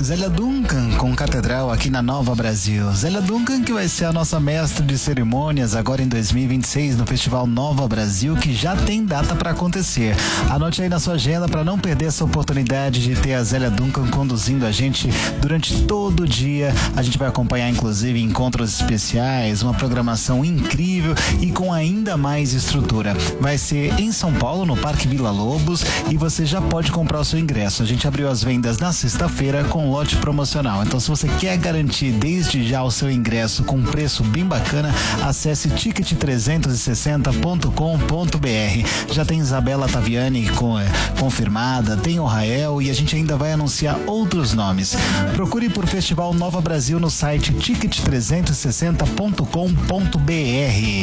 Zélia Duncan com Catedral aqui na Nova Brasil. Zélia Duncan, que vai ser a nossa mestre de cerimônias agora em 2026 no Festival Nova Brasil, que já tem data para acontecer. Anote aí na sua agenda para não perder essa oportunidade de ter a Zélia Duncan conduzindo a gente durante todo o dia. A gente vai acompanhar inclusive encontros especiais, uma programação incrível e com ainda mais estrutura. Vai ser em São Paulo, no Parque Vila Lobos, e você já pode comprar o seu ingresso. A gente abriu as vendas na sexta-feira com lote promocional. Então, se você quer garantir desde já o seu ingresso com um preço bem bacana, acesse ticket360.com.br. Já tem Isabela Taviani confirmada, tem o Rael e a gente ainda vai anunciar outros nomes. Procure por Festival Nova Brasil no site ticket360.com.br.